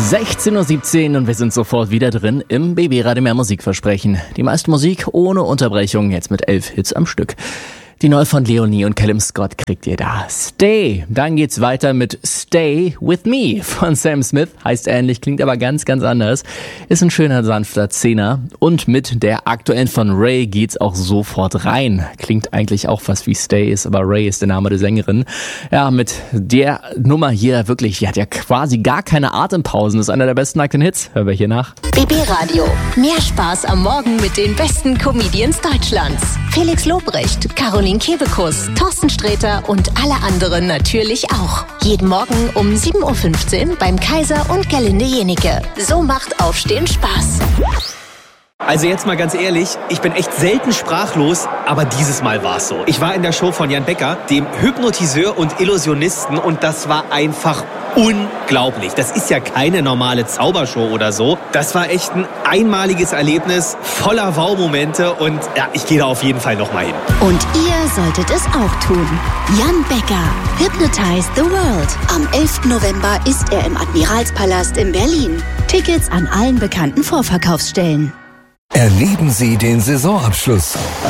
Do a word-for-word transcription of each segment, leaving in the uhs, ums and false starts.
sechzehn Uhr siebzehn und wir sind sofort wieder drin im B B Radio Mehr Musikversprechen. Die meiste Musik ohne Unterbrechung, jetzt mit elf Hits am Stück. Die neue von Leonie und Callum Scott kriegt ihr da. Stay. Dann geht's weiter mit Stay With Me von Sam Smith. Heißt ähnlich, klingt aber ganz, ganz anders. Ist ein schöner, sanfter Zehner. Und mit der aktuellen von Ray geht's auch sofort rein. Klingt eigentlich auch fast wie Stay ist, aber Ray ist der Name der Sängerin. Ja, mit der Nummer hier wirklich, die hat ja quasi gar keine Atempausen. Das ist einer der besten nackten Hits. Hören wir hier nach. B B Radio. Mehr Spaß am Morgen mit den besten Comedians Deutschlands. Felix Lobrecht, Caroline Kebekus, Thorsten Sträter und alle anderen natürlich auch. Jeden Morgen um sieben Uhr fünfzehn beim Kaiser und Gerlinde Jenike. So macht Aufstehen Spaß. Also jetzt mal ganz ehrlich, ich bin echt selten sprachlos, aber dieses Mal war es so. Ich war in der Show von Jan Becker, dem Hypnotiseur und Illusionisten, und das war einfach unglaublich. Das ist ja keine normale Zaubershow oder so. Das war echt ein einmaliges Erlebnis, voller Wow-Momente, und ja, ich gehe da auf jeden Fall nochmal hin. Und ihr solltet es auch tun. Jan Becker, Hypnotize the World. Am elften November ist er im Admiralspalast in Berlin. Tickets an allen bekannten Vorverkaufsstellen. Erleben Sie den Saisonabschluss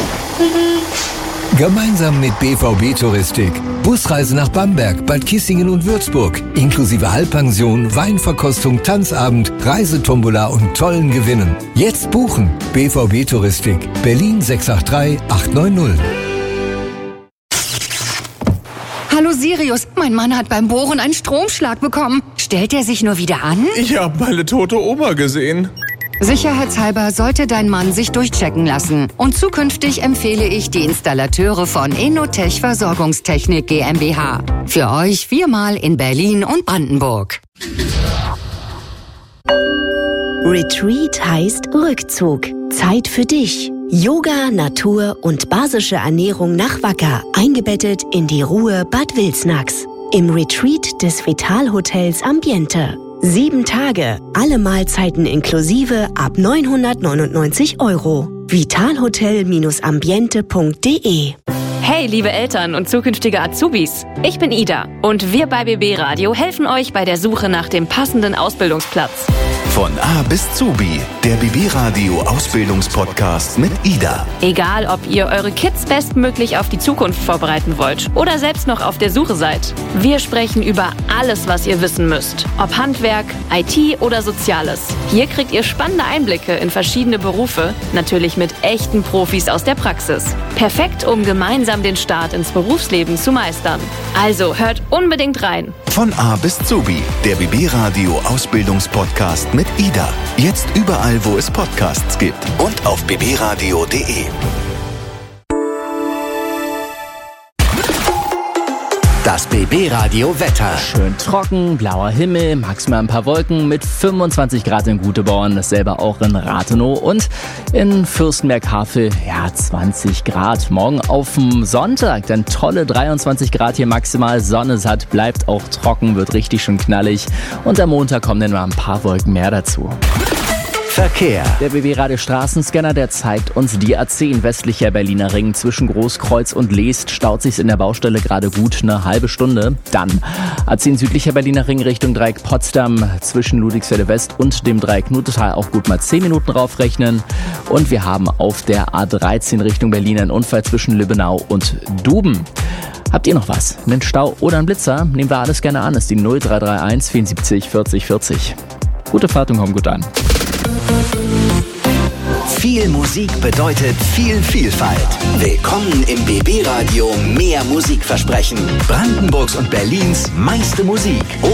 gemeinsam mit B V B Touristik. Busreise nach Bamberg, Bad Kissingen und Würzburg. Inklusive Halbpension, Weinverkostung, Tanzabend, Reisetombola und tollen Gewinnen. Jetzt buchen. B V B Touristik. Berlin sechs acht drei acht neun null. Hallo Sirius, mein Mann hat beim Bohren einen Stromschlag bekommen. Stellt er sich nur wieder an? Ich habe meine tote Oma gesehen. Sicherheitshalber sollte dein Mann sich durchchecken lassen. Und zukünftig empfehle ich die Installateure von Enotech Versorgungstechnik GmbH. Für euch viermal in Berlin und Brandenburg. Retreat heißt Rückzug. Zeit für dich. Yoga, Natur und basische Ernährung nach Wacker. Eingebettet in die Ruhe Bad Wilsnax. Im Retreat des Vital-Hotels Ambiente. Sieben Tage, alle Mahlzeiten inklusive ab neunhundertneunundneunzig Euro. vitalhotel ambiente punkt de. Hey, liebe Eltern und zukünftige Azubis. Ich bin Ida und wir bei B B Radio helfen euch bei der Suche nach dem passenden Ausbildungsplatz. Von A bis Zubi, der B B Radio Ausbildungspodcast mit Ida. Egal, ob ihr eure Kids bestmöglich auf die Zukunft vorbereiten wollt oder selbst noch auf der Suche seid. Wir sprechen über alles, was ihr wissen müsst. Ob Handwerk, I T oder Soziales. Hier kriegt ihr spannende Einblicke in verschiedene Berufe, natürlich mit echten Profis aus der Praxis. Perfekt, um gemeinsam den Start ins Berufsleben zu meistern. Also hört unbedingt rein. Von A bis Zubi, der B B Radio Ausbildungspodcast mit Ida. Jetzt überall, wo es Podcasts gibt und auf b b radio punkt de. Das B B Radio Wetter. Schön trocken, blauer Himmel, maximal ein paar Wolken mit fünfundzwanzig Grad in Guteborn, dasselbe auch in Rathenow und in Fürstenberg-Havel, ja, zwanzig Grad. Morgen auf dem Sonntag dann tolle dreiundzwanzig Grad hier maximal, Sonne satt, bleibt auch trocken, wird richtig schön knallig und am Montag kommen dann mal ein paar Wolken mehr dazu. Verkehr. Der B B Radio Straßenscanner, der zeigt uns die A zehn westlicher Berliner Ring zwischen Großkreuz und Leest. Staut sich's in der Baustelle gerade gut eine halbe Stunde. Dann A zehn südlicher Berliner Ring Richtung Dreieck Potsdam zwischen Ludwigsfelde West und dem Dreieck Nutetal auch gut mal zehn Minuten raufrechnen. Und wir haben auf der A dreizehn Richtung Berlin einen Unfall zwischen Lübbenau und Duben. Habt ihr noch was? Einen Stau oder einen Blitzer? Nehmen wir alles gerne an. Das ist die null drei drei eins vierundsiebzig vierzig vierzig. Gute Fahrt und kommt gut an. Viel Musik bedeutet viel Vielfalt. Willkommen im B B Radio Mehr Musikversprechen. Brandenburgs und Berlins meiste Musik.